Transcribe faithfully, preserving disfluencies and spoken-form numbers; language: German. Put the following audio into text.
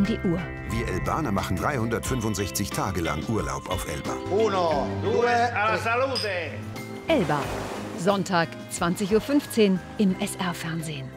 die Uhr. Wir Elbaner machen dreihundertfünfundsechzig Tage lang Urlaub auf Elba. Uno, due, alla salute! Elba. Sonntag, zwanzig Uhr fünfzehn im S R-Fernsehen.